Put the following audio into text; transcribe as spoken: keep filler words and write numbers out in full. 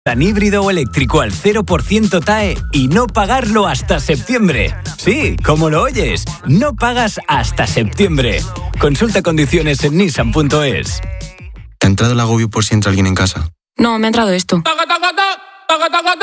Tan híbrido o eléctrico al cero por ciento T A E y no pagarlo hasta septiembre. Sí, como lo oyes, no pagas hasta septiembre. Consulta condiciones en nissan punto es. ¿Te ha entrado el agobio por si entra alguien en casa? No, me ha entrado esto.